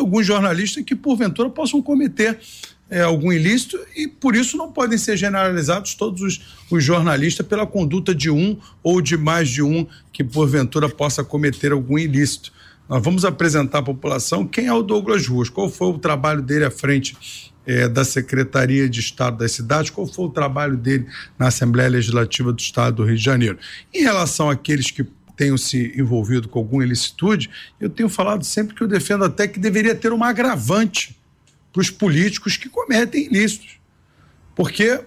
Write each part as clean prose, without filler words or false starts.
alguns jornalistas que, porventura, possam cometer algum ilícito e, por isso, não podem ser generalizados todos os jornalistas pela conduta de um ou de mais de um que, porventura, possa cometer algum ilícito. Nós vamos apresentar à população quem é o Douglas Ruas, qual foi o trabalho dele à frente da Secretaria de Estado das Cidades, qual foi o trabalho dele na Assembleia Legislativa do Estado do Rio de Janeiro. Em relação àqueles que tenham se envolvido com alguma ilicitude, eu tenho falado sempre que eu defendo até que deveria ter uma agravante para os políticos que cometem ilícitos. Porque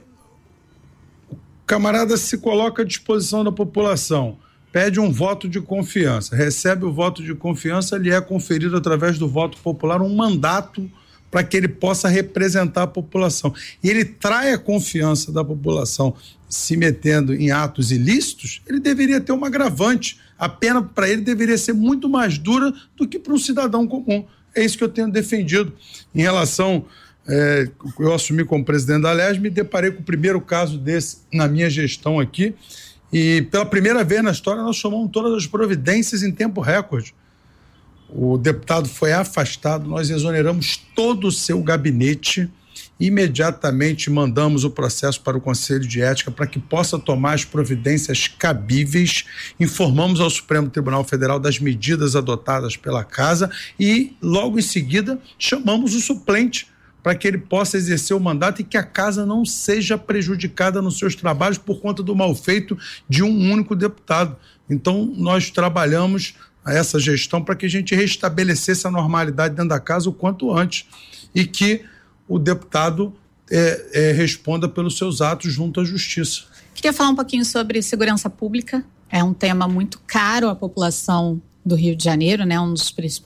o camarada se coloca à disposição da população, pede um voto de confiança, recebe o voto de confiança, lhe é conferido através do voto popular um mandato para que ele possa representar a população. E ele trai a confiança da população se metendo em atos ilícitos, ele deveria ter uma agravante. A pena para ele deveria ser muito mais dura do que para um cidadão comum. É isso que eu tenho defendido. Em relação, eu assumi como presidente da LERJ, me deparei com o primeiro caso desse na minha gestão aqui, e pela primeira vez na história nós tomamos todas as providências em tempo recorde. O deputado foi afastado, nós exoneramos todo o seu gabinete, imediatamente mandamos o processo para o Conselho de Ética para que possa tomar as providências cabíveis, informamos ao Supremo Tribunal Federal das medidas adotadas pela Casa e, logo em seguida, chamamos o suplente para que ele possa exercer o mandato e que a Casa não seja prejudicada nos seus trabalhos por conta do mal feito de um único deputado. Então, nós trabalhamos essa gestão para que a gente restabelecesse a normalidade dentro da Casa o quanto antes e que o deputado responda pelos seus atos junto à Justiça. Queria falar um pouquinho sobre segurança pública. É um tema muito caro à população do Rio de Janeiro, né? Uma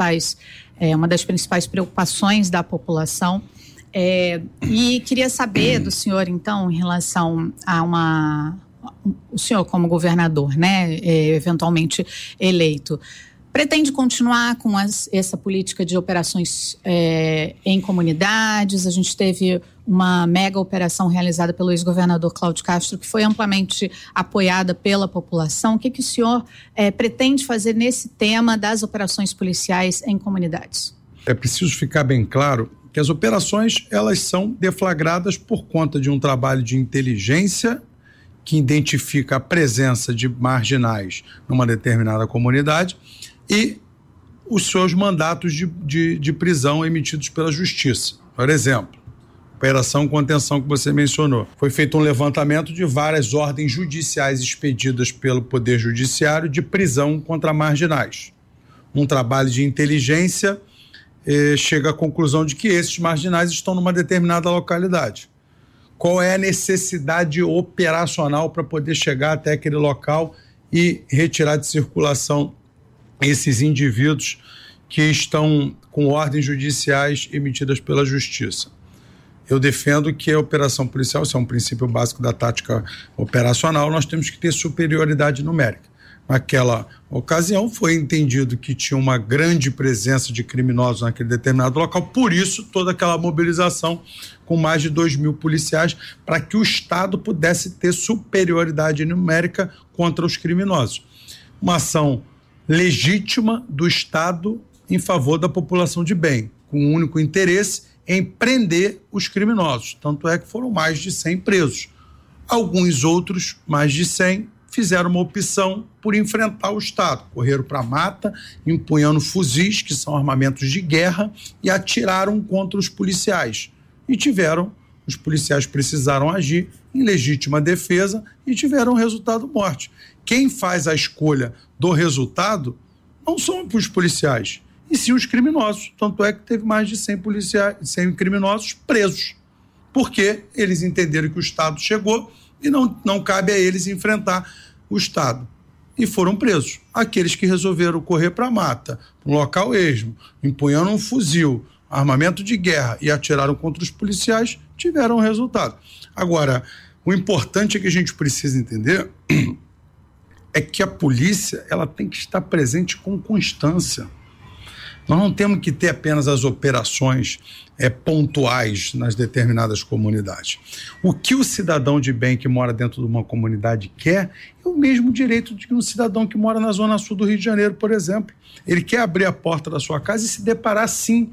das principais preocupações da população. E queria saber do senhor, então, em relação a o senhor como governador, né? Eventualmente eleito, pretende continuar com essa política de operações em comunidades? A gente teve uma mega operação realizada pelo ex-governador Cláudio Castro, que foi amplamente apoiada pela população. O que o senhor pretende fazer nesse tema das operações policiais em comunidades? É preciso ficar bem claro que as operações, elas são deflagradas por conta de um trabalho de inteligência que identifica a presença de marginais numa determinada comunidade e os seus mandatos de prisão emitidos pela Justiça. Por exemplo, operação contenção que você mencionou. Foi feito um levantamento de várias ordens judiciais expedidas pelo Poder Judiciário de prisão contra marginais. Um trabalho de inteligência chega à conclusão de que esses marginais estão numa determinada localidade. Qual é a necessidade operacional para poder chegar até aquele local e retirar de circulação esses indivíduos que estão com ordens judiciais emitidas pela Justiça? Eu defendo que a operação policial, isso é um princípio básico da tática operacional, nós temos que ter superioridade numérica. Naquela ocasião foi entendido que tinha uma grande presença de criminosos naquele determinado local, por isso toda aquela mobilização com mais de 2.000 policiais para que o Estado pudesse ter superioridade numérica contra os criminosos. Uma ação legítima do Estado em favor da população de bem, com o único interesse em prender os criminosos. Tanto é que foram mais de 100 presos. Alguns outros, mais de 100, fizeram uma opção por enfrentar o Estado. Correram para a mata, empunhando fuzis, que são armamentos de guerra, e atiraram contra os policiais. Os policiais precisaram agir em legítima defesa e tiveram resultado morte. Quem faz a escolha do resultado não são os policiais, e sim os criminosos. Tanto é que teve mais de 100 criminosos presos, porque eles entenderam que o Estado chegou e não cabe a eles enfrentar o Estado. E foram presos. Aqueles que resolveram correr para a mata, um local esmo, empunhando um fuzil, armamento de guerra e atiraram contra os policiais, tiveram resultado. Agora, o importante é que a gente precisa entender é que a polícia ela tem que estar presente com constância. Nós não temos que ter apenas as operações pontuais nas determinadas comunidades. O que o cidadão de bem que mora dentro de uma comunidade quer é o mesmo direito de um cidadão que mora na Zona Sul do Rio de Janeiro, por exemplo. Ele quer abrir a porta da sua casa e se deparar, sim,